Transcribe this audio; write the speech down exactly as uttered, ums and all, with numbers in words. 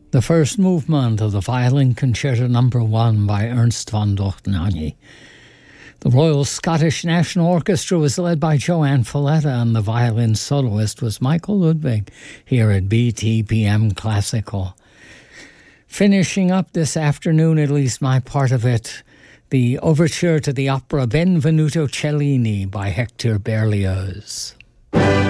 The first movement of the Violin Concerto Number One by Ernst von Dohnanyi. The Royal Scottish National Orchestra was led by Joanne Folletta, and the violin soloist was Michael Ludwig here at B T P M Classical. Finishing up this afternoon, at least my part of it, the overture to the opera Benvenuto Cellini by Hector Berlioz.